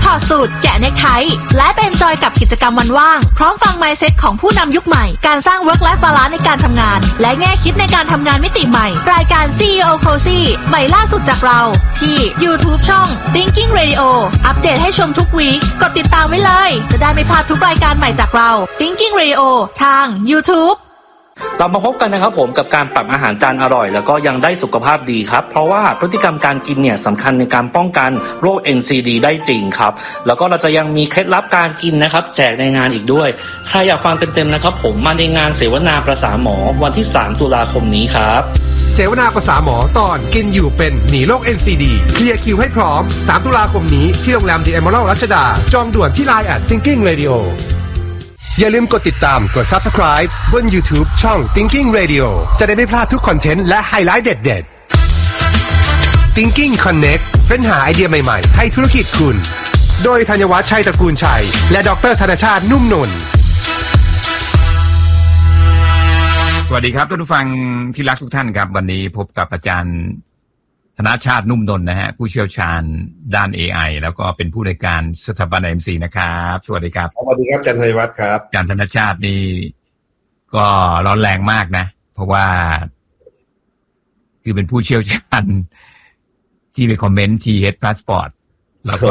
อดสูตรแกะเนคไทและเป็นจอยกับกิจกรรมวันว่างพร้อมฟัง mindset ของผู้นำยุคใหม่การสร้าง work life balance ในการทำงานและแง่คิดในการทำงานมิติใหม่รายการ CEO Cozy ใหม่ล่าสุดจากเราที่ YouTube ช่อง Thinking Radio อัปเดตให้ชมทุกวีคกดติดตามไว้เลยจะได้ไม่พลาดทุกรายการใหม่จากเรา Thinking Radio ทาง YouTube เรามาพบกันนะครับผมกับการปรับอาหารจานอร่อยแล้วก็ยังได้สุขภาพดีครับเพราะว่าพฤติกรรมการกินเนี่ยสำคัญในการป้องกันโรค NCD ได้จริงครับแล้วก็เราจะยังมีเคล็ดลับการกินนะครับแจกในงานอีกด้วยใครอยากฟังเต็มๆนะครับผมมาในงานเสวนาประสาหมอวันที่3 ตุลาคมนี้ครับเสวนาประสาหมอตอนกินอยู่เป็นหนีโรค NCD เคลียร์คิวให้พร้อม3 ตุลาคมนี้ที่โรงแรม The Emerald รัชดาจองด่วนที่ LINE @Thinking Radioอย่าลืมกดติดตามกด Subscribe บน YouTube ช่อง Thinking Radio จะได้ไม่พลาดทุกคอนเทนต์และไฮไลท์เด็ดๆ Thinking Connect เฟ้นหาไอเดียใหม่ๆให้ธุรกิจคุณโดยธัญวัฒน์ชัยตระกูลชัยและดร.ธนชาตินุ่มนนท์สวัสดีครับท่านผู้ฟังที่รักทุกท่านครับวันนี้พบกับอาจารย์ธนชาตินุ่มนนท์นะฮะผู้เชี่ยวชาญด้าน AI แล้วก็เป็นผู้ในการสถาบัน MC นะครับสวัสดีครับสวัสดีครับอาจารย์ธัญวัฒน์ครับอาจารย์ธนชาตินี่ก็ร้อนแรงมากนะเพราะว่าคือเป็นผู้เชี่ยวชาญที่ไปคอมเมนต์ TH Passport แล้วก็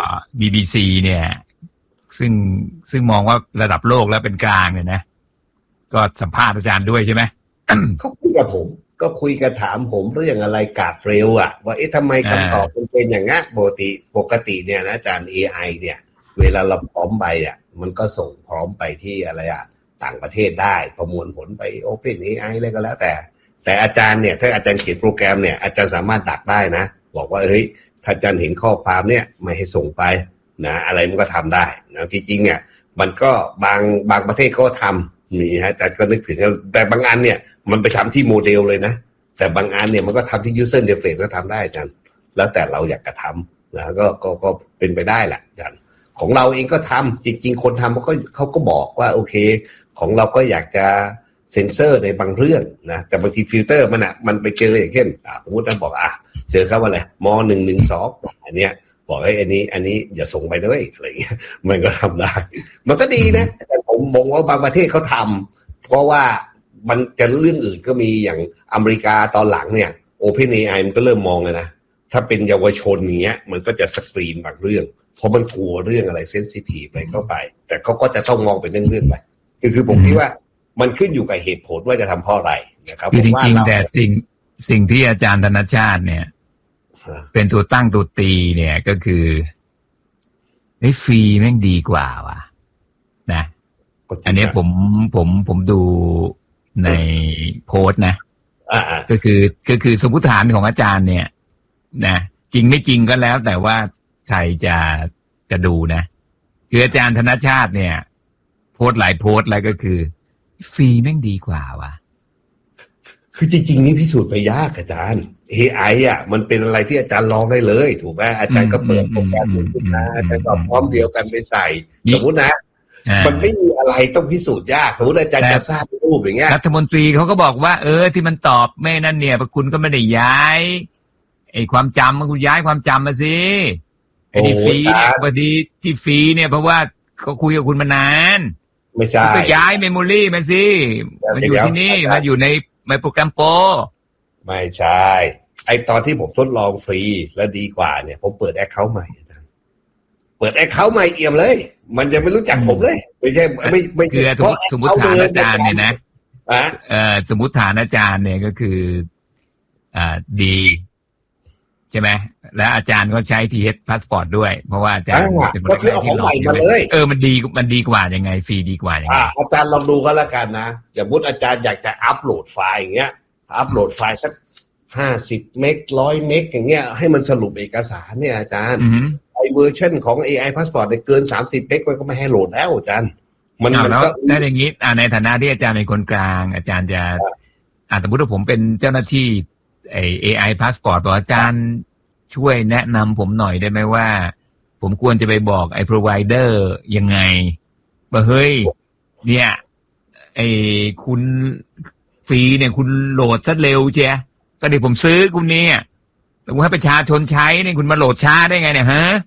BBC เนี่ยซึ่งมองว่าระดับโลกแล้วเป็นกลางเนี่ยนะก็สัมภาษณ์อาจารย์ด้วยใช่ไหมเขาคุยกับผมก็คุยกันถามผมเรื่องอะไรกาดเร็วอะว่าทำไมคำตอบมันเป็นอย่างงี้ปกติเนี่ยนะอาจารย์ AI เนี่ยเวลาเราพร้อมไปอ่ะมันก็ส่งพร้อมไปที่อะไรอ่ะต่างประเทศได้ประมวลผลไป Open AI อะไรก็แล้วแต่อาจารย์เนี่ยถ้าอาจารย์เขียนโปรแกรมเนี่ยอาจารย์สามารถดักได้นะบอกว่าเฮ้ยถ้าอาจารย์เห็นข้อความเนี่ยไม่ให้ส่งไปนะอะไรมันก็ทำได้นะจริงๆเนี่ยมันก็บางประเทศเขาทำมีฮะอาจารย์ก็นึกถึงแต่บางอันเนี่ยมันไปทำที่โมเดลเลยนะแต่บางอันเนี่ยมันก็ทำที่ user interface ก็ทำได้อาจารย์แล้วแต่เราอยากจะทำนะก็เป็นไปได้แหละอาจารย์ของเราเองก็ทำจริงๆคนทำเขาก็บอกว่าโอเคของเราก็อยากจะเซ็นเซอร์ในบางเรื่องนะแต่บางทีฟิลเตอร์มันไปเจออย่างเช่นสมมติเราบอกเจอครับว่าอะไรม.112อันเนี้ยบอกให้อันนี้อย่าส่งไปด้วยอะไรเงี้ยมันก็ทำได้มันก็ดีนะแต่ผมมองว่าบางประเทศเขาทำเพราะว่ามันจะเรื่องอื่นก็มีอย่างอเมริกาตอนหลังเนี่ย OpenAI มันก็เริ่มมองเลยนะถ้าเป็นเยาวชนอย่างเงี้ยมันก็จะสกรีนบางเรื่องเพราะมันกลัวเรื่องอะไรเซนซิทีฟอะไรเข้าไปแต่เขาก็จะต้องมองเป็นเรื่องๆไปคือผมคิดว่ามันขึ้นอยู่กับเหตุผลว่าจะทำเพราะอะไรนะครับจริงๆแต่สิ่งที่อาจารย์ธนชาติเนี่ยเป็นตัวตั้งตัวตีเนี่ยก็คือฟรีแม่งดีกว่าว่ะนะอันนี้ผมดูในโพสต์นะก็คือสมมติฐานของอาจารย์เนี่ยนะจริงไม่จริงก็แล้วแต่ว่าใครจะดูนะคืออาจารย์ธนชาติเนี่ยโพสต์หลายโพสต์แล้วก็คือฟรีแม่งดีกว่าว่ะคือจริงๆนี่พิสูจน์ไปยากอาจารย์ AI มันเป็นอะไรที่อาจารย์ลองได้เลยถูกไหมอาจารย์ก็เปิดโปรแกรมขึ้นมาอาจารย์ก็พร้อมเดียวกันไปใส่สมมตินะมันไม่มีอะไรต้องพิสูจน์ยากสมมติอาจารย์จะสร้างรูปอย่างเงี้ยรัฐมนตรีเขาก็บอกว่าที่มันตอบไม่นั่นเนี่ยคุณก็ไม่ได้ย้ายไอ้ความจำคุณย้ายความจำมาสิไอ้ที่ฟรีเนี่ยพอดีที่ฟรีเนี่ยเพราะว่าเขาคุยกับคุณมานานไม่ใช่ก็ย้ายเมมโมรี่มาสิมันอยู่ที่นี่มันอยู่ในโปรแกรมโปรไม่ใช่ไอ้ตอนที่ผมทดลองฟรีแล้วดีกว่าเนี่ยผมเปิดแอคเคาท์ใหม่เปิดแอคเคาท์ใหม่เอี่ยมเลยมันจะไม่รู้จักผมเลยไม่ใช่ไม่คือสมมติฐานอาจารย์เนี่ยนะสมมติฐานอาจารย์เนี่ยก็คือดีใช่ไหมแล้วอาจารย์ก็ใช้ TH Passport ด้วยเพราะว่าอาจารย์เป็นคนที่เอาของใหม่มาเลยมันดีกว่ายังไงฟรีดีกว่ายังไงอาจารย์ลองดูก็แล้วกันนะอย่างมุดอาจารย์อยากจะอัปโหลดไฟล์อย่างเงี้ยอัปโหลดไฟล์สัก50 เมก100 เมกอย่างเงี้ยให้มันสรุปเอกสารเนี่ยอาจารย์ไอเวอร์ชันของ AI Passport เนี่ยเกิน30 เมกมันก็ไม่ให้โหลดแล้วอาจารย์มันก็ได้อย่างนี้ในฐานะที่อาจารย์เป็นคนกลางอาจารย์จะสมมติว่าผมเป็นเจ้าหน้าที่ไอ AI Passport บอกอาจารย์ช่วยแนะนำผมหน่อยได้ไหมว่าผมควรจะไปบอกไอ้ provider ยังไงว่าเฮ้ยเนี่ยไอ้คุณฟรีเนี่ยคุณโหลดซะเร็วเชียก็เดี๋ยวผมซื้อคุณเนี่ยแล้วให้ประชาชนใช้เนี่ยคุณมาโหลดช้าได้ไงเนี่ยฮะ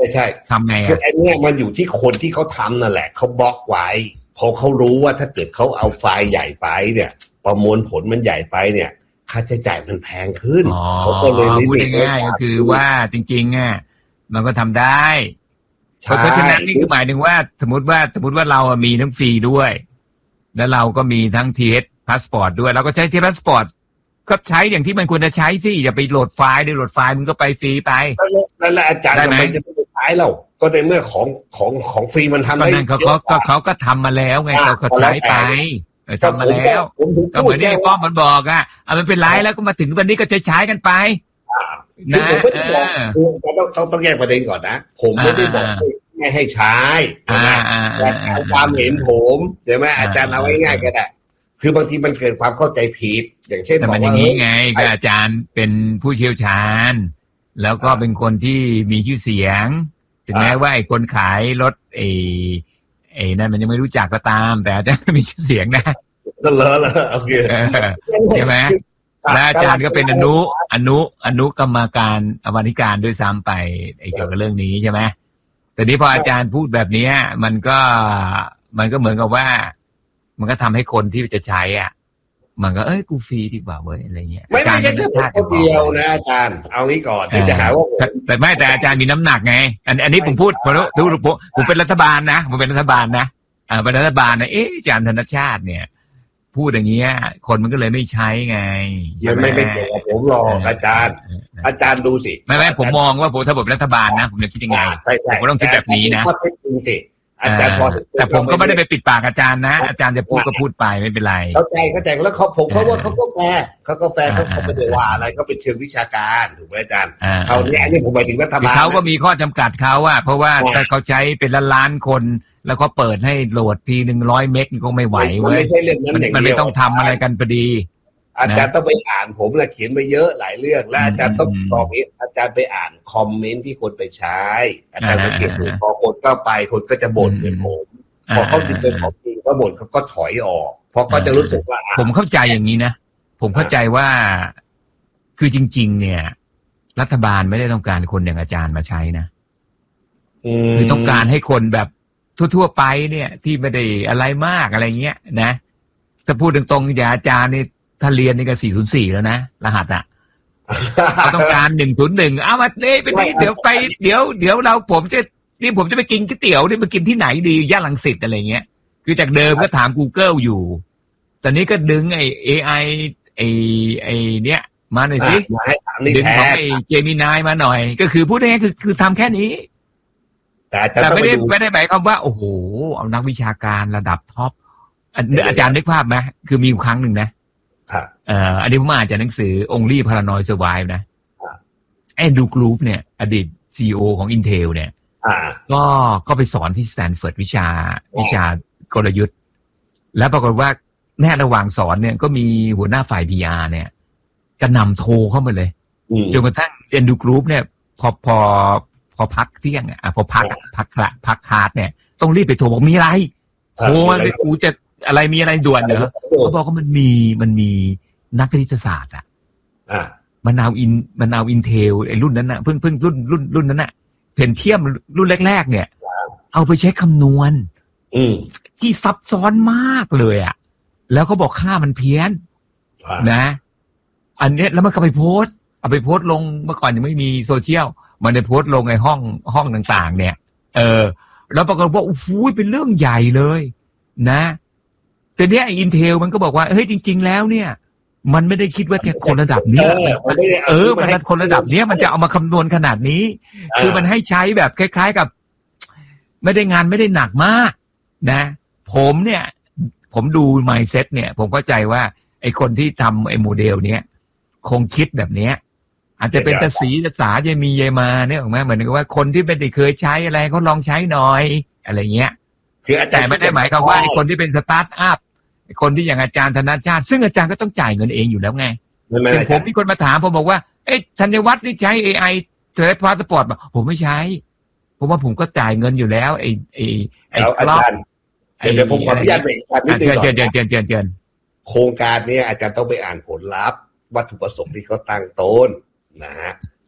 ใช่ทำไงคือไอ้เนี่ยมันอยู่ที่คนที่เขาทำนั่นแหละเขาบล็อกไว้พอเขารู้ว่าถ้าเกิดเขาเอาไฟล์ใหญ่ไปเนี่ยประมวลผลมันใหญ่ไปเนี่ยค่าใช้จ่ายมันแพงขึ้นเขาก็เลยพูดง่ายๆก็คือว่าจริงๆอ่ะมันก็ทำได้เพราะฉะนั้นนี่คือหมายถึงว่าสมมติว่าเรามีทั้งฟรีด้วยแล้วเราก็มีทั้ง TH Passport ด้วยเราก็ใช้ TH Passport ก็ใช้อย่างที่มันควรจะใช้สิอย่าไปโหลดไฟล์โหลดไฟล์มันก็ไปฟรีไปนั่นแหละอาจารย์ทำไมจะไม่ไปใช้เราก็ในเมื่อของฟรีมันทำได้เขาก็ทำมาแล้วไงเขาใช้ไปทำมาแล้วก็เหมือนที่ป้อมมันบอกอ่ะมันเป็นไรแล้วก็มาถึงวันนี้ก็ใช้กันไปนะผมไม่ได้บอกต้องแยกประเด็นก่อนนะผมไม่ได้บอกไม่ให้ใช้แต่ความเห็นผมใช่ไหมอาจารย์เอาง่ายๆก็ได้คือบางทีมันเกิดความเข้าใจผิดอย่างเช่นแต่มันอย่างนี้ไงก็อาจารย์เป็นผู้เชี่ยวชาญแล้วก็เป็นคนที่มีชื่อเสียงถึงแม้ว่าไอ้คนขายรถไอ้นั่นมันยังไม่รู้จักก็ตามแต่อาจารย์มีชื่อเสียงนะก็เลอะโอเคใช่ไหมแล้วอาจารย์ก็เป็นอนุกรรมการอวานิการด้วยซ้ำไปเกี่ยวกับเรื่องนี้ใช่ไหมแต่นี้พออาจารย์พูดแบบนี้มันก็เหมือนกับว่ามันก็ทำให้คนที่จะใช้อ่ะมันก็กูฟรีดีกว่าเว้ยอะไรเงี้ยไม่ใช่คนเดียวนะอาจารย์เอางี้ก่อนจะหาว่าแต่อาจารย์มีน้ำหนักไงอันนี้ผมพูดเพราะผมเป็นรัฐบาลนะผมเป็นรัฐบาลนะเป็นรัฐบาลนะอาจารย์ธนชาติเนี่ยพูดอย่างเงี้ยคนมันก็เลยไม่ใช้ไงไม่เกี่ยวกับผมหรอกอาจารย์ดูสิไม่ผมมองว่าถ้าผมเป็นรัฐบาลนะผมจะคิดยังไงผมต้องคิดแบบนี้นะอาจารย์แต่ผมก็ไม่ได้ไปปิดปากอาจารย์นะอาจารย์จะพูดก็พูดไปไม่เป็นไรเข้าใจแล้วเขาว่าเขาก็แฟร์เขาไม่ได้ว่าอะไรก็เป็นเชิงวิชาการถูกไหมอาจารย์เขาเนี่ยนี่ผมหมายถึงรัฐบาลเขาก็มีข้อจำกัดเขาว่าเพราะว่าถ้าเขาใช้เป็นล้านคนแล้วก็เปิดให้โหลดที100 เมกก็ไม่ไหวเว้ยมันไม่ต้องทำอะไรกันพอดีอาจารย์ต้องไปอ่านผมเขียนไปเยอะหลายเรื่องแล้วอาจารย์ต้องบอกอาจารย์ไปอ่านคอมเมนต์ที่คนไปใช้อาจารย์สังเกตดูพอคนเข้าไปคนก็จะบ่นเหมือนผมพอเขาดึงเป็นของจริงก็บ่นเขาก็ถอยออกเพราะก็จะรู้สึกว่าผมเข้าใจอย่างนี้นะผมเข้าใจว่าคือจริงๆเนี่ยรัฐบาลไม่ได้ต้องการคนอย่างอาจารย์มาใช้นะคือต้องการให้คนแบบทั่วๆไปเนี่ยที่ไม่ได้อะไรมากอะไรเงี้ยนะถ้าพูดตรงๆอย่างอาจารย์นี่ถ้าเรียนนี่ก็404แล้วนะรหัสอ่ะเขาต้องการ101เอามาไปเดี๋ยวผมจะไปกินก๋วยเตี๋ยวนี่ไปกินที่ไหนดีย่านรังสิตอะไรเงี้ยคือจากเดิมก็ถาม Google อยู่ตอนนี้ก็ดึงไอ้ AI ไอ้เนี้ยมาหน่อยสิดึงของไอ้ Gemini มาหน่อยก็คือพูดง่ายๆคือทำแค่นี้แต่ไม่ได้หมายความว่าโอ้โหเอานักวิชาการระดับท็อปอาจารย์นึกภาพไหมคือมีอยู่ครั้งหนึ่งนะอันนี้ผมอ่านจากหนังสือ Only Paranoid Survive นะแอนดรูว์กรุ๊ปเนี่ยอดีต CEO ของ Intel เนี่ยก็ไปสอนที่สแตนฟอร์ดวิชากลยุทธ์แล้วปรากฏว่าแน่ระหว่างสอนเนี่ยก็มีหัวหน้าฝ่าย PR เนี่ยกระหน่ำโทรเข้ามาเลยจนกระทั่งแอนดรูว์กรุ๊ปเนี่ยพอพักเที่ยงพอพักคลาสเนี่ยต้องรีบไปโทรบอกมีอะไรโทรมาเลยกูจะอะไรมีอะไรด่วนเหรอเขาบอกว่ามันมีนักคณิตศาสตร์มันเอาอินเทลไอ้รุ่นนั้นน่ะเพิ่งรุ่นนั้นน่ะเพนเทียมรุ่นแรกๆเนี่ยเอาไปใช้คำนวณที่ซับซ้อนมากเลยอ่ะแล้วเขาบอกค่ามันเพี้ยนนะอันนี้แล้วมันก็ไปโพสต์ลงเมื่อก่อนยังไม่มีโซเชียลมันได้โพสต์ลงในห้องต่างๆเนี่ยแล้วปรากฏว่าโอ้โหเป็นเรื่องใหญ่เลยนะแต่เนี้ยไอ้ Intel มันก็บอกว่าเฮ้ยจริงๆแล้วเนี่ยมันไม่ได้คิดว่าแค่คนระดับนี้มันคนระดับเนี้ยมันจะเอามาคำนวณขนาดนี้คือมันให้ใช้แบบคล้ายๆกับไม่ได้งานไม่ได้หนักมากนะผมดู mindset เนี่ยผมเข้าใจว่าไอ้คนที่ทำไอ้โมเดลเนี้ยคงคิดแบบเนี้ยอาจจะเป็นตาสีตาสาจะมีเยมาเนี่ยออกมาเหมือนกับว่าคนที่ไม่ได้เคยใช้อะไรเขาลองใช้หน่อยอะไรเงี้ยแต่ไม่ได้หมายความว่าคนที่เป็นสตาร์ทอัพคนที่อย่างอาจารย์ธนชาติซึ่งอาจารย์ก็ต้องจ่ายเงินเองอยู่แล้วไงอย่างผมมีคนมาถามผมบอกว่าธัญวัฒน์นี่ใช้ AI เทเลพาสปอร์ตผมไม่ใช้เพราะว่าผมก็จ่ายเงินอยู่แล้วไอ้อาจารย์เดี๋ยวผมขออนุญาตไปนิดนึงก่อนเชิญโครงการนี้อาจารย์ต้องไปอ่านผลลัพธ์วัตถุประสงค์ที่เขาตั้งต้นนะฮะ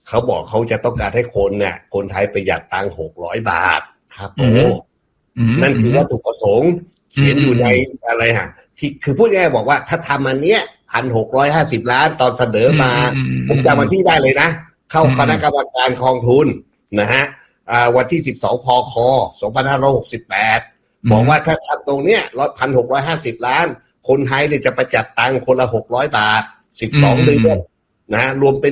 เขาบอกเขาจะต้องการให้คนเนี่ยคนไทยประหยัดตังค์600 บาทครับโอ้นั่นคือวัตถุประสงค์เขียนอยู่ในอะไรฮะที่คือพูดง่ายๆบอกว่าถ้าทำอันเนี้ย1,650 ล้านตอนเสนอมาผมจำวันที่ได้เลยนะเข้าคณะกรรมการกองทุนนะฮะวันที่12 พค. 2568บอกว่าถ้าทำตรงเนี้ย1,650 ล้านคนไทยเนี่ยจะประหยัดตังค์คนละ600 บาท12 เดือนนะรวมเป็น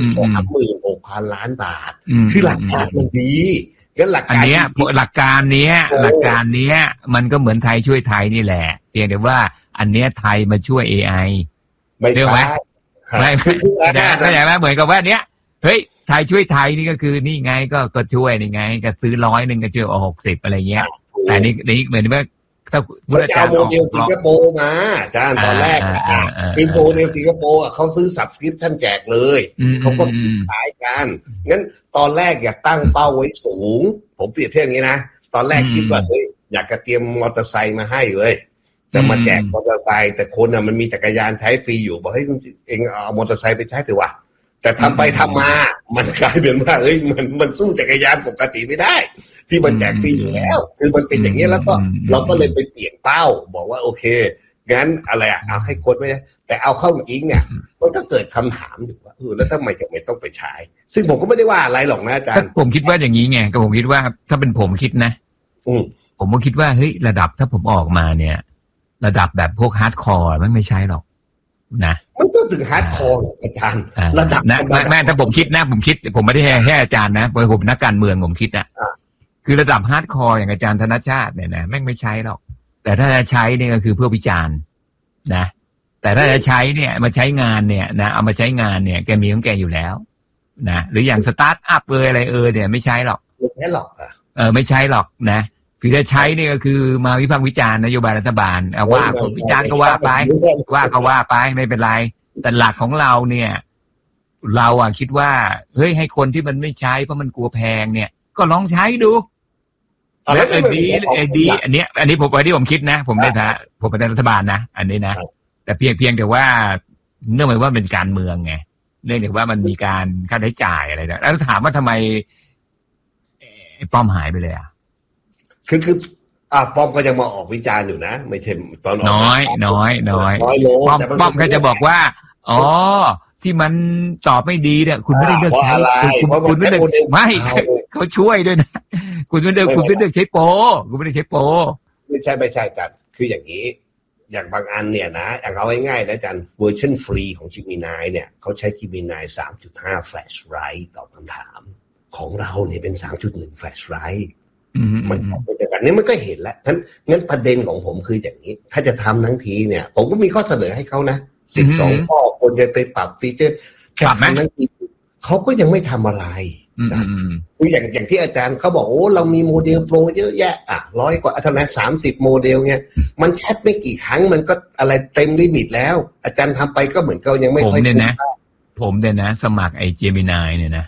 36,000 ล้านบาทคือหลักการมันดีงั้นหลักการนี้หลักการเนี้ยมันก็เหมือนไทยช่วยไทยนี่แหละเพียงแต่ว่าอันเนี้ยไทยมาช่วย AI ไม่ใช่ไม่เข้าใจไหมเหมือนกับว่าเนี้ยเฮ้ยไทยช่วยไทยนี่ก็คือนี่ไงก็ช่วยนี่ไงก็ซื้อ100ก็ช่วย60อะไรเงี้ยแต่นี่เหมือนว่าถ้าผู้อาจารย์โมเดลสิงคโปร์มาอาจารย์ตอนแรกเป็นโมเดลสิงคโปร์เขาซื้อ subscription แจกเลยเขาก็ขายกันงั้นตอนแรกอยากตั้งเป้าไว้สูงผมเปรียบเทียบอย่างนี้นะตอนแรกคิดว่าเฮ้ยอยากจะเตรียมมอเตอร์ไซค์มาให้เลยจะมาแจกมอเตอร์ไซค์แต่คนมันมีจักรยานใช้ฟรีอยู่บอกเฮ้ยเองเอามอเตอร์ไซค์ไปใช้เถอะวะแต่ทำไปทำมามันกลายเป็นว่าเอ้ยมันสู้จักรยานปกติไม่ได้ที่มันแจกฟรีอยู่แล้วคือมันเป็นอย่างนี้แล้วก็เราก็เลยไปเปลี่ยนเป้าบอกว่าโอเคงั้นอะไรเอาให้คนไม่ได้แต่เอาเข้าจริงเนี่ยมันก็เกิดคำถามอยู่ว่าแล้วทำไมจะไม่ต้องไปใช้ซึ่งผมก็ไม่ได้ว่าอะไรหรอกนะอาจารย์ผมคิดว่าอย่างนี้ไงก็ผมคิดว่าถ้าเป็นผมคิดนะผมก็คิดว่าเฮ้ยระดับถ้าผมออกมาเนี่ยระดับแบบพวกฮาร์ดคอร์มันไม่ใช่หรอกนะไม่ต้องถึงฮาร์ดคอร์หรอกอาจารย์ระดับนะแม่ถ้าผมคิดนะผมไม่ได้ให้อาจารย์นะเพราะผมนักการเมืองผมคิดนะคือระดับฮาร์ดคอร์อย่างอาจารย์ธนชาติเนี่ยนะแม่งไม่ใช้หรอกแต่ถ้าจะใช้เนี่ยก็คือเพื่อวิจารณ์นะแต่ถ้าจะใช้เนี่ยมาใช้งานเนี่ยนะเอามาใช้งานเนี่ยแกมีของแกอยู่แล้วนะหรืออย่างสตาร์ทอัพอะไรเนี่ยไม่ใช้หรอกไม่ใช่หรอกไม่ใช้หรอกนะคือจะใช้เนี่ยก็คือมาวิพากษ์วิจารณ์นโยบายรัฐบาลว่าคนวิจารณ์ก็ว่าไปว่าไปไม่เป็นไรแต่หลักของเราเนี่ยเราคิดว่าเฮ้ยให้คนที่มันไม่ใช้เพราะมันกลัวแพงเนี่ยก็ลองใช้ดูแล้วดีอันนี้ผมคิดนะผมเป็นรัฐบาลนะอันนี้นะแต่เพียงแต่ว่าเนื่องจากว่าเป็นการเมืองไงเนื่องจากว่ามันมีการค่าใช้จ่ายอะไรนะแล้วถามว่าทำไมป้อมหายไปเลยคือป้อมก็ยังมาออกวิจารณ์อยู่นะไม่ใช่ตอนน้อยป้อมก็จะบอกว่าอ๋อที่มันตอบไม่ดีเนี่ยคุณไม่ได้เลือกใช้คุณไม่ได้ไม่เขาช่วยด้วยนะคุณไม่ได้เลือกใช้โปรคุณไม่ได้ใช้โปรไม่ใช่กันคืออย่างนี้อย่างบางอันเนี่ยนะอย่างเอาง่ายๆนะอาจารย์เวอร์ชันฟรีของ Gemini เนี่ยเขาใช้ Gemini 3.5 Flash Write ตอบคำถามของเราเนี่ยเป็น 3.1 Flash Write มันเป็นแบบนี้มันก็เห็นแล้วงั้นประเด็นของผมคืออย่างนี้ถ้าจะทำทั้งทีเนี่ยผมก็มีข้อเสนอให้เขานะ12 ข้อคนจะไปปรับฟีเจอร์ปรับทั้งทีเขาก็ยังไม่ทำอะไรคืออย่างที่อาจารย์เขาบอกโอ้เรามีโมเดลโปรเยอะแยะ100 กว่าเท่านั้น30 โมเดลเนี่ยมันแชทไม่กี่ครั้งมันก็อะไรเต็มลิมิตแล้วอาจารย์ทำไปก็เหมือนเขายังไม่ค่อยคุ้มผมเนี่ยนะสมัครไอ้ Gemini เนี่ยนะ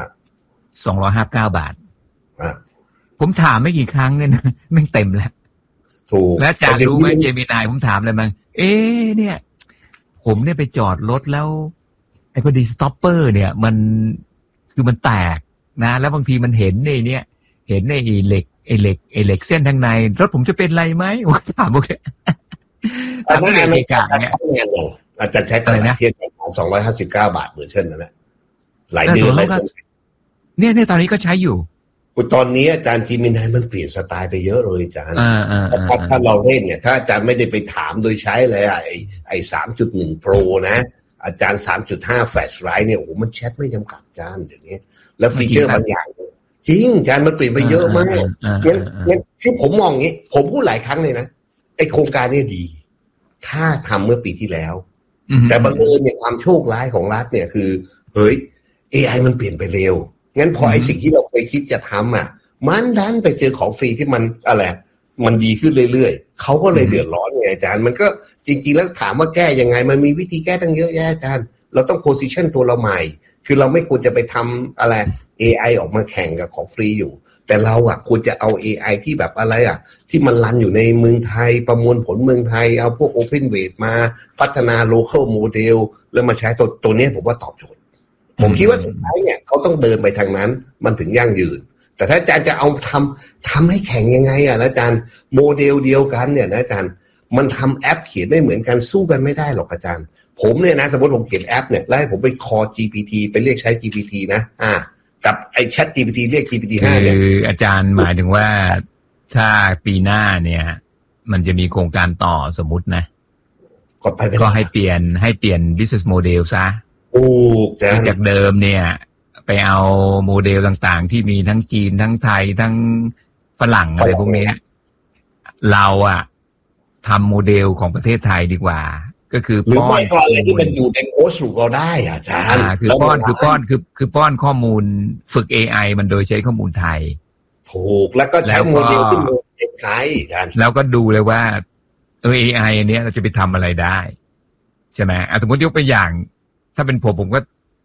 259 บาทผมถามไม่กี่ครั้งเนี่ยนะแม่งเต็มแล้วถูกแล้วอาจารย์รู้ไหม Gemini ผมถามอะไรมั้งเนี่ยผมเนี่ยไปจอดรถแล้วไอ้พอดีสต็อปเปอร์เนี่ยมันคือมันแตกนะแล้วบางทีมันเห็นเนี่ยเห็นไอ้เหล็กเส้นทางในรถผมจะเป็นไรไหมผมถามพวกนี้แต่ถ้าในการเนี่ยอาจารย์ใช้ตลาดเทียบกัน259 บาทเวอร์ชันนั่นแหละหลายเดือนเลยเนี่ยตอนนี้ก็ใช้อยู่ตอนนี้อาจารย์Geminiมันเปลี่ยนสไตล์ไปเยอะเลยอาจารย์ถ้าเราเล่นเนี่ยถ้าอาจารย์ไม่ได้ไปถามโดยใช้เลยไอ้ 3.1 Pro นะอาจารย์ 3.5 Flash Write เนี่ยโอ้มันแชทไม่จำกัดอาจารย์เดี๋ยวนี้แล้วฟีเจอร์บางอย่างจริงอาจารย์มันเปลี่ยนไปเยอะมากงั้นที่ผมมองงี้ผมพูดหลายครั้งเลยนะไอ้โครงการนี้ดีถ้าทำเมื่อปีที่แล้วแต่บังเอิญเนี่ยความโชคร้ายของรัฐเนี่ยคือเฮ้ย AI มันเปลี่ยนไปเร็วงั้นพอไอ้สิ่งที่เราเคยคิดจะทำมันดันไปเจอของฟรีที่มันอะไรมันดีขึ้นเรื่อยๆเขาก็เลยเดือดร้อนไงอาจารย์มันก็จริงๆแล้วถามว่าแก้ยังไงมันมีวิธีแก้ตั้งเยอะแยะอาจารย์เราต้องโพสิชันตัวเราใหม่คือเราไม่ควรจะไปทำอะไร AI ออกมาแข่งกับของฟรีอยู่แต่เราควรจะเอา AI ที่แบบอะไรที่มันรันอยู่ในเมืองไทยประมวลผลเมืองไทยเอาพวก Open Weight มาพัฒนา Local Model แล้วมาใช้ตัวนี้ผมว่าตอบโจทย์ผมคิดว่าสุดท้ายเนี่ยเขาต้องเดินไปทางนั้นมันถึงยั่งยืนแต่ถ้าอาจารย์จะเอาทำให้แข่งยังไงอ่ะนะอาจารย์โมเดลเดียวกันเนี่ยนะอาจารย์มันทำแอปเขียนไม่เหมือนกันสู้กันไม่ได้หรอกอาจารย์ผมเนี่ยนะสมมติผมเขียนแอปเนี่ยแล้วให้ผมไปคอ GPT ไปเรียกใช้ GPT นะกับไอ้ Chat GPT เรียก GPT 5เนี่ยคืออาจารย์หมายถึงว่าถ้าปีหน้าเนี่ยมันจะมีโครงการต่อสมมุตินะก็ให้เปลี่ยน business model ซะจากเดิมเนี่ยไปเอาโมเดลต่างๆที่มีทั้งจีนทั้งไทยทั้งฝรั่งอะไรพวกนี้เราทำโมเดลของประเทศไทยดีกว่าก็คือป้อนอะไรที่มันอยู่ในโค้ชสูเราได้อาจารย์คือป้อนข้อมูลฝึก AI มันโดยใช้ข้อมูลไทยถูกแล้วก็ใช้โมเดลที่มันเป็นไทยแล้วก็ดูเลยว่าAI อันนี้เราจะไปทำอะไรได้ใช่ไหมสมมติยกตัวอย่างถ้าเป็นผมก็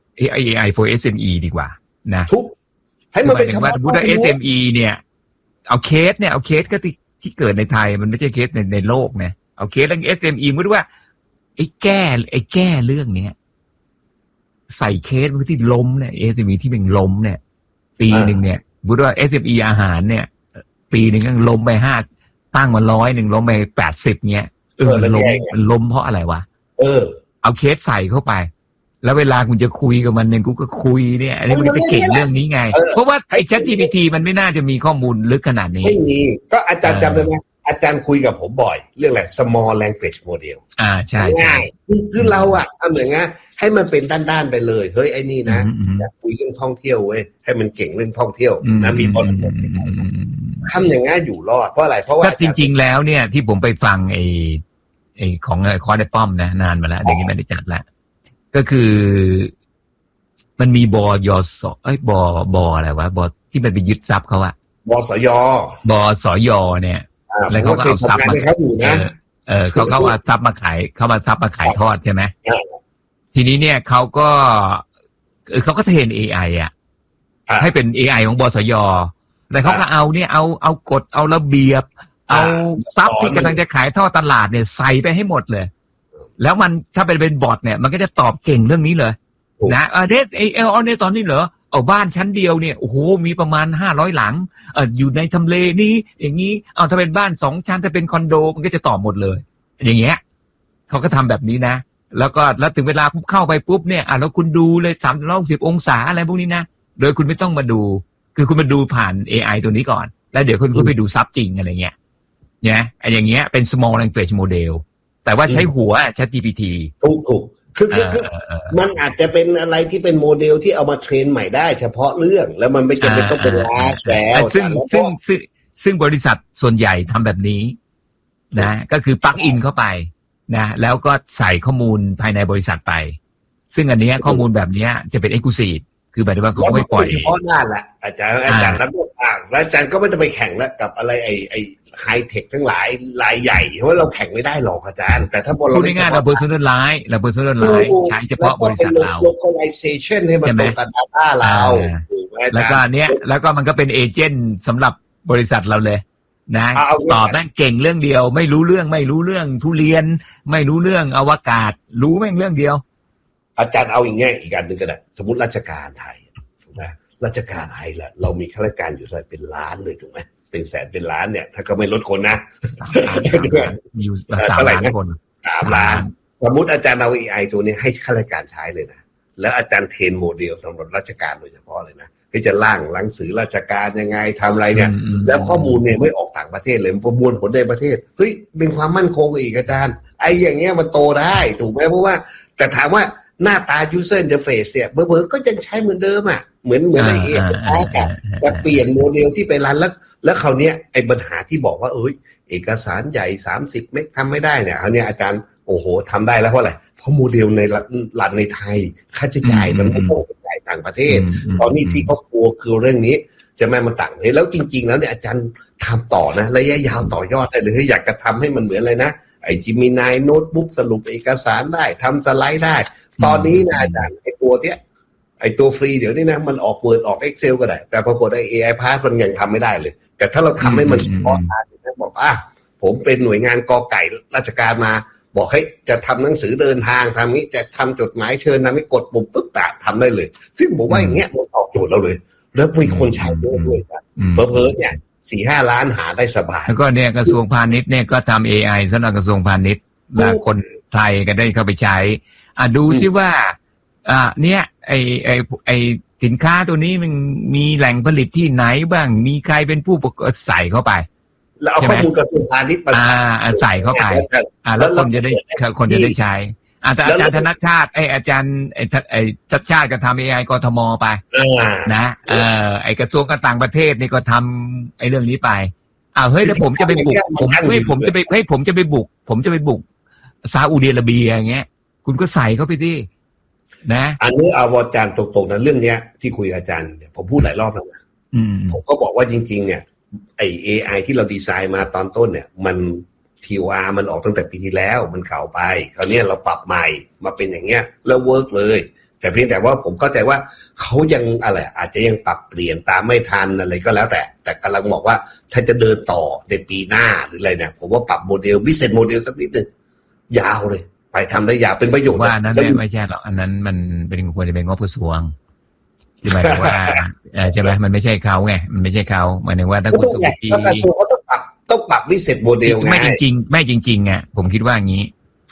AI for SME ดีกว่านะทุกให้มันเป็นคำว่าสมมติว่า SME เนี่ยเอาเคสก็ที่เกิดในไทยมันไม่ใช่เคสในโลกนะเอาเคสเรื่อง SME มันว่าไอ้แก้เรื่องเนี้ยใส่เคสที่ล้มเนี่ย SME ที่เป็นล้มเนี่ยปีหนึ่งเนี่ยสมมติว่า SME อาหารเนี่ยปีหนึ่งก็ล้มไป5ตั้งมา100ล้มไป80เงี้ยมันล้มเพราะอะไรวะเอาเคสใส่เข้าไปแล้วเวลาคุณจะคุยกับมันเนี่ยกูก็คุยเนี่ยอันนี้มันจะเก่งเรื่องนี้ไงเพราะว่าไอ้ ChatGPT มันไม่น่าจะมีข้อมูลลึกขนาดนี้ไม่มีก็อาจารย์จำได้ไหมอาจารย์คุยกับผมบ่อยเรื่องอะไร small language model ใช่ง่ายคือเราทำอย่างงี้ให้มันเป็นด้านๆไปเลยเฮ้ยไอ้นี่นะอยากคุยเรื่องท่องเที่ยวเว้ยให้มันเก่งเรื่องท่องเที่ยวนะมีบททำอย่างงี้อยู่รอดเพราะอะไรเพราะว่าจริงๆแล้วเนี่ยที่ผมไปฟังไอ้ของคอร์ดป้อมนะนานมาแล้วเดี๋ยวนี้ไม่ได้จัดแล้วก็คือมันมีบยสบอะไรวะบที่มันไปยึดทรัพย์เขาอะบสยเนี่ยแล้วเขาก็เอาทรัพย์มาเขาเอาทรัพย์มาขายทอดใช่ไหมทีนี้เนี่ยเขาก็เทรน AI ให้เป็น AI ของบสยแต่เขาก็เอากฎเอาระเบียบเอาทรัพย์ที่กำลังจะขายทอดตลาดเนี่ยใส่ไปให้หมดเลยแล้วมันถ้าเป็นบอทเนี่ยมันก็จะตอบเก่งเรื่องนี้เลยนะเนี่ยตอนนี้เหรอเอาบ้านชั้นเดียวเนี่ยโอ้โหมีประมาณ500หลังอยู่ในทำเลนี้อย่างนี้ถ้าเป็นบ้าน2ชั้นถ้าเป็นคอนโดมันก็จะตอบหมดเลยอย่างเงี้ยเขาก็ทำแบบนี้นะแล้วถึงเวลาปุ๊บเข้าไปปุ๊บเนี่ยแล้วคุณดูเลย360องศาอะไรพวกนี้นะโดยคุณไม่ต้องมาดูคือคุณมาดูผ่าน AI ตัวนี้ก่อนแล้วเดี๋ยวคุณไปดูซับจริงอะไรเงี้ยเนี่ยอย่างเงี้ยเป็น small language modelแต่ว่าใช้หัว ChatGPT ถูกคือมันอาจจะเป็นอะไรที่เป็นโมเดลที่เอามาเทรนใหม่ได้เฉพาะเรื่องแล้วมันไม่จำเป็นต้องเป็น large แล้วซึ่งบริษัทส่วนใหญ่ทำแบบนี้นะก็คือปลั๊กอินเข้าไปนะแล้วก็ใส่ข้อมูลภายในบริษัทไปซึ่งอันนี้ข้อมูลแบบนี้จะเป็น exclusive คือหมายถึงว่าเขาไม่ปล่อยเฉพาะด้านแหละอาจารย์แล้วก็แล้วอาจารย์ก็ไม่จะไปแข่งแล้วกับอะไรไอไฮเทคทั้งหลายรายใหญ่เพราะเราแข่งไม่ได้หรอกอาจารย์แต่ถ้าพูดง่ายๆเรา personalize ใช้เฉพาะบริษัทเรา localization ให้มันตรงกับ data เราแล้วก็เนี้ยแล้วก็มันก็เป็นเอเจนต์สำหรับบริษัทเราเลยนะตอบนั่นเก่งเรื่องเดียวไม่รู้เรื่องทุเรียนไม่รู้เรื่องอวกาศรู้แม่งเรื่องเดียวอาจารย์เอาอย่างง่ายอีกอันหนึ่งก็ได้สมมติราชการไทยถูกไหมราชการไทยแหละเรามีข้าราชการอยู่เท่าไหร่เป็นล้านเลยถูกไหมเป็นแสนเป็นล้านเนี่ยถ้าก็ไม่ลดคนนะอยู่3 ล้านคน 3 ล้านสมมติอาจารย์เอา AI ตัวนี้ให้ข้าราชการใช้เลยนะแล้วอาจารย์เทรนโมเดลสำหรับราชการโดยเฉพาะเลยนะที่จะร่างหนังสือราชการยังไงทำอะไรเนี่ยแล้วข้อมูลเนี่ยไม่ออกต่างประเทศเลยประมวลผลในประเทศเฮ้ยเป็นความมั่นคงอีกอาจารย์ไอ้อย่างเงี้ยมันโตได้ถูกไหมเพราะว่าแต่ถามว่าหน้าตา user interface เนี่ยเบอร์ก็ยังใช้เหมือนเดิมเหมือนไอ้แต่เปลี่ยนโมเดลที่ไปรันแล้วคราวนี้ไอ้ปัญหาที่บอกว่าเอกสารใหญ่30เมกทำไม่ได้เนี่ยคราวนี้อาจารย์โอ้โหทำได้แล้วเพราะอะไรเพราะโมเดลในรันในไทยค่าใช้จ่ายมันไม่ต้องไปจ่ายต่างประเทศตอนนี้ที่เขากลัวคือเรื่องนี้จะไม่มาต่างประเทศแล้วจริงๆแล้วเนี่ยอาจารย์ทำต่อนะระยะยาวต่อยอดได้เลยอยากจะทำให้มันเหมือนอะไรนะไอ้ Gemini Notebook สรุปเอกสารได้ทำสไลด์ได้ตอนนี้นะอาจารย์ไอ้ตัวฟรีเดี๋ยวนี้นะมันออก Word ออก Excel ก็ได้แต่ปรากฏไอ้ AI Part มันยังทำไม่ได้เลยแต่ถ้าเราทำให้มันเฉพาะทางนะบอกผมเป็นหน่วยงานกอไก่ราชการมาบอกให้จะทำหนังสือเดินทางทำนี้จะทำจดหมายเชิญทำนี้กดปุ่มปุ๊บทำได้เลยซึ่งผมว่าอย่างเงี้ยมันตอบโจทย์เราเลยแล้วมีคนใช้ด้วยกันเพิ่มเนี่ย4-5 ล้านหาได้สบายแล้วก็เนี่ยกระทรวงพาณิชย์เนี่ยก็ทำ AI สำหรับกระทรวงพาณิชย์และคนไทยก็ได้เข้าไปใช้ดูซิว่าเนี่ยไอสินค้าตัวนี้มันมีแหล่งผลิตที่ไหนบ้างมีใครเป็นผู้ใส่เข้าไปแล้วเอาข้อมูลกระทรวงพาณิชย์มาใส่เข้าไปแล้วคนจะได้ใช้แต่อาจารย์ธนชาติอาจารย์ชัดชาติก็ทำ AI กทมไปนะไอกระทรวงการต่างประเทศนี่ก็ทำไอเรื่องนี้ไปเฮ้ยแล้วผมจะไปบุกผมจะไปบุกซาอุดิอาระเบียอย่างเงี้ยคุณก็ใส่เข้าไปที่นะอันนี้เอาอาจารย์ตรงๆนะเรื่องเนี้ยที่คุยกับอาจารย์เนี่ยผมพูดหลายรอบแล้วนะผมก็บอกว่าจริงๆเนี่ยไอ AI ที่เราดีไซน์มาตอนต้นเนี่ยมัน TOR มันออกตั้งแต่ปีที่แล้วมันเก่าไปคราวนี้เราปรับใหม่มาเป็นอย่างเงี้ยแล้วเวิร์กเลยแต่เพียงแต่ว่าผมเข้าใจว่าเขายังอะไรอาจจะยังปรับเปลี่ยนตามไม่ทันอะไรก็แล้วแต่กำลังบอกว่าถ้าจะเดินต่อในปีหน้าหรืออะไรเนี่ยผมว่าปรับโมเดลบิสเนสโมเดลสักนิดนึงยาวเลยไปทำได้ยาวเป็นประโยชน์ว่านั้นไม่ใช่หรอกอันนั้นมันเป็นควรจะเป็นงบกระทรวงที่หมายถึงว่าใช่ไหมมันไม่ใช่เขาไงมันไม่ใช่เขาหมายถึงว่าถ้าคุณสุขีกระทรวงก็ต้องปรับบิสเนสโมเดลไงไม่จริงอ่ะผมคิดว่างี้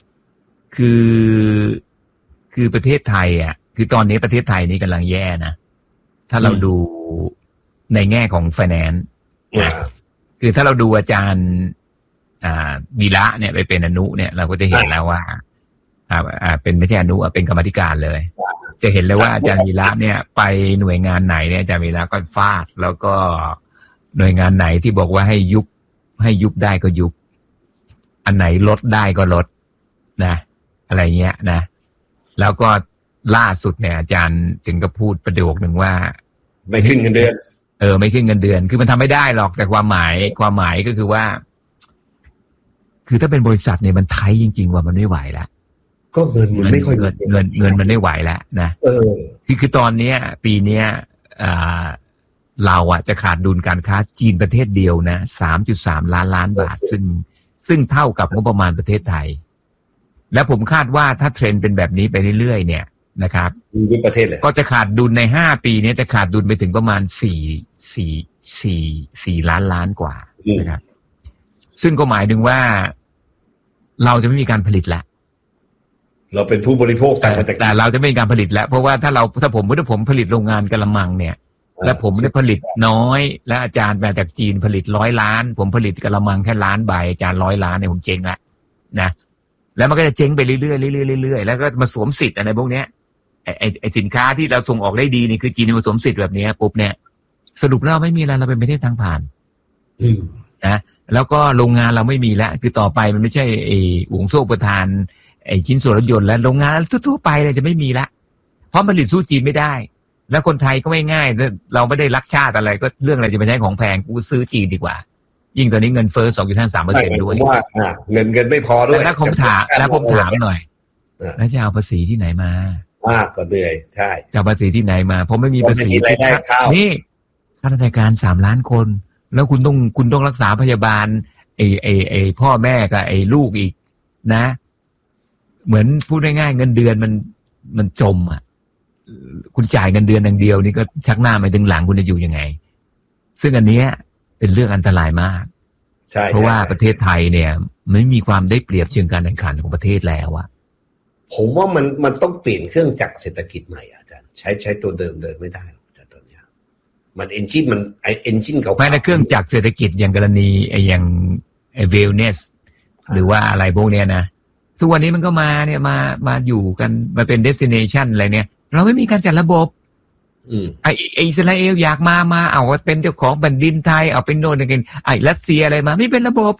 คือประเทศไทยอ่ะคือตอนนี้ประเทศไทยนี่กำลังแย่นะถ้าเราดูในแง่ของ finance คือถ้าเราดูอาจารย์วีระเนี่ยไปเป็นอนุเนี่ยเราก็จะเห็นแล้วว่าเป็นไม่ใช่อนุเป็นกรรมธิการเลยจะเห็นเลยว่าอาจารย์วีระเนี่ยไปหน่วยงานไหนเนี่ยอาจารย์วีระก็ฟาดแล้วก็หน่วยงานไหนที่บอกว่าให้ยุบได้ก็ยุบอันไหนลดได้ก็ลดนะอะไรเงี้ยนะแล้วก็ล่าสุดเนี่ยอาจารย์ถึงก็พูดประโยคนึงว่าไม่ขึ้นเงินเดือนไม่ขึ้นเงินเดือนคือมันทำไม่ได้หรอกแต่ความหมายก็คือว่าคือถ้าเป็นบริษัทเนี่ยมันไทยจริงๆว่ามันไม่ไหวแล้วก็เงินมันไม่ค่อยเงินมันไม่ไหวแล้วนะคือตอนเนี้ยปีเนี้ยเราจะขาดดุลการค้าจีนประเทศเดียวนะ 3.3 ล้านบาทซึ่งเท่ากับงบประมาณประเทศไทยและผมคาดว่าถ้าเทรนด์เป็นแบบนี้ไปเรื่อยๆเนี่ยนะครับประเทศเลยก็จะขาดดุลใน5ปีนี้จะขาดดุลไปถึงประมาณ4 ล้านกว่านะครับซึ่งก็หมายถึงว่าเราจะไม่มีการผลิตแล้วเราเป็นผู้บริโภคแต่เราจะไม่มีการผลิตแล้วเพราะว่าถ้าผมผลิตโรงงานกระมังเนี่ยและผมได้ผลิตน้อยและอาจารย์มาจากจีนผลิต100 ล้านผมผลิตกระมังแค่1 ล้านใบอาจารย์100 ล้านเนี่ยผมเจ๊งละนะแล้วมันก็จะเจ๊งไปเรื่อยๆแล้วก็มาสวมสิทธิ์อะไรพวกเนี้ยไอสินค้าที่เราส่งออกได้ดีนี่คือจีนมาสวมสิทธิ์แบบนี้ปุ๊บเนี่ยสรุปแล้วไม่มีอะไรเราเป็นประเทศทางผ่านนะแล้วก็โรงงานเราไม่มีแล้วคือต่อไปมันไม่ใช่ห่วงโซ่อุปทานชิ้นส่วนรถยนต์แล้วโรงงานทั่วไปเลยจะไม่มีละเพราะผลิตสู้จีนไม่ได้แล้วคนไทยก็ไม่ง่ายเราไม่ได้รักชาติอะไรก็เรื่องอะไรจะไปใช้ของแพงกูซื้อจีนดีกว่ายิ่งตอนนี้เงินเฟ้อ 2.53% ด้วยว่าเงินไม่พอด้วยแล้วผมถามหน่อยแล้วจะเอาภาษีที่ไหนมาก็เหนื่อยใช่จะเอาภาษีที่ไหนมาเพราะไม่มีภาษีนี่ข้าราชการ3 ล้านคนแล้วคุณต้องรักษาพยาบาลไอ้พ่อแม่กับไอ้ลูกอีกนะเหมือนพูดง่ายๆเงินเดือนมันจมอ่ะคุณจ่ายเงินเดือนอย่างเดียวนี่ก็ชักหน้าไปถึงหลังคุณจะอยู่ยังไงซึ่งอันเนี้ยเป็นเรื่องอันตรายมากใช่เพราะว่าประเทศไทยเนี่ยไม่มีความได้เปรียบเชิงการแข่งขันของประเทศแล้วอะผมว่ามันต้องเปลี่ยนเครื่องจักรเศรษฐกิจใหม่อาจารย์ใช้ตัวเดิมเดินไม่ได้อาจารย์ตอนนี้มันเอนจินเก่าไม่นะเครื่องจักรเศรษฐกิจอย่างกรณีอย่างเวลเนสหรือว่าอะไรพวกเนี้ยนะทุกวันนี้มันก็มามาอยู่กันมาเป็นเดสติเนชันอะไรเนี่ยเราไม่มีการจัดระบบอิสราเอลอยากมาเอาเป็นเจ้าของแผ่นดินไทยเอาเป็นโน่นกันรัสเซียอะไรมาไม่เป็นระบบ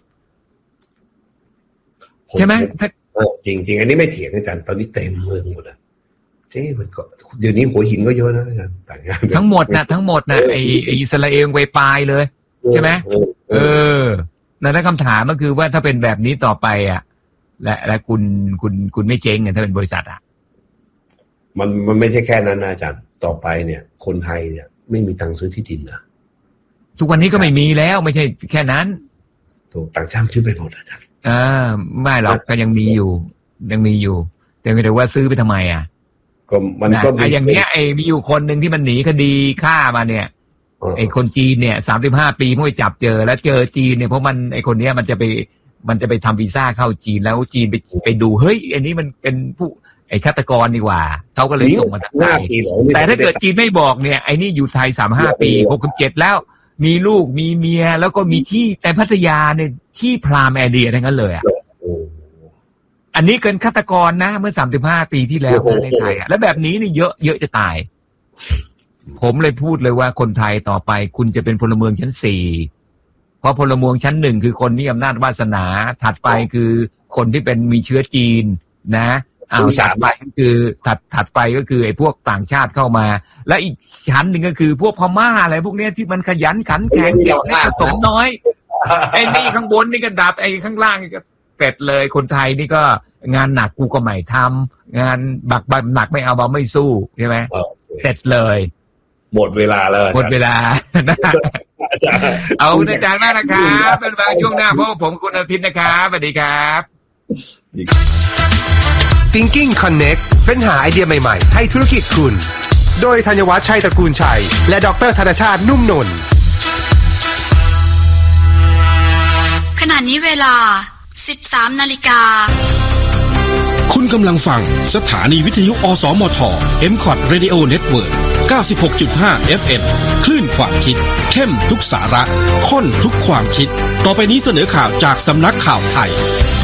ใช่ไหมจริงอันนี้ไม่เถียงอาจารย์ตอนนี้เต็มเมืองหมดเลยมันก็เดี๋ยวนี้หัวหินก็เยอะนะอาจารย์ต่างกันทั้งหมดนะไออิสราเอลไปปลายเลยใช่ไหมแล้วคำถามก็คือว่าถ้าเป็นแบบนี้ต่อไปอ่ะและคุณไม่เจ๊งเนี่ยถ้าเป็นบริษัทอ่ะมันไม่ใช่แค่นั้นนะอาจารย์ต่อไปเนี่ยคนไทยเนี่ยไม่มีตังค์ซื้อที่ดินนะทุกวันนี้ก็ไม่มีแล้วไม่ใช่แค่นั้นถูกต่างชาติซื้อไปหมดอาจารย์ไม่หรอกก็ยังมีอยู่แต่ไม่ได้ว่าซื้อไปทำไมก็มันก็อย่างเนี้ยมีอยู่คนหนึ่งที่มันหนีคดีฆ่ามาเนี่ยคนจีนเนี่ย35 ปีเพิ่งไปจับเจอแล้วเจอจีนเนี่ยเพราะมันคนเนี้ยมันจะไปทำวีซ่าเข้าจีนแล้วจีนไปดูเฮ้ยอันนี้มันเป็นผู้ฆาตกรดีกว่าเขาก็เลยส่งมาทางไทยแต่ถ้าเกิดจีนไม่บอกเนี่ยไอ้นี่อยู่ไทย35 ปี67แล้วมีลูกมีเมียแล้วก็มีที่แต่พัทยาเนี่ยที่พรามแอเรียทั้งนั้นเลยอันนี้เกินฆาตกรนะเมื่อ35 ปีที่แล้วในไทยแล้วแบบนี้นี่เยอะจะตายผมเลยพูดเลยว่าคนไทยต่อไปคุณจะเป็นพลเมืองชั้น4เพราะพลเมืองชั้น1คือคนมีอำนาจวาสนาถัดไปคือคนที่เป็นมีเชื้อจีนนะถัดไปก็คือถัดไปก็คือไอ้พวกต่างชาติเข้ามาและอีกชั้นหนึ่งก็คือพวกพม่าอะไรพวกนี้ที่มันขยันขันแข็งเก็บเล็กผสมน้อยไอ้นี่ข้างบนนี่ก็ดับไอ้ข้างล่างนี่ก็เป็ดเลยคนไทยนี่ก็งานหนักกูก็ไม่ทำงานบักหนักไม่เอาเบาไม่สู้ใช่ไหมเสร็จเลยหมดเวลาแล้วหมดเวลาเอาอาจารย์มากนะครับเป็นบางช่วงหน้าเพราะผมคุณอาทิตย์นะครับสวัสดีครับ Thinking Connect เฟ้นหาไอเดียใหม่ๆให้ธุรกิจคุณโดยธัญวัฒน์ชัยตระกูลชัยและดร.ธนชาตินุ่มนนท์ขณะนี้เวลา 13 นาฬิกาคุณกำลังฟังสถานีวิทยุอสมท MCOT Radio Network 96.5 FM คลื่นความคิดเข้มทุกสาระข้นทุกความคิดต่อไปนี้เสนอข่าวจากสำนักข่าวไทย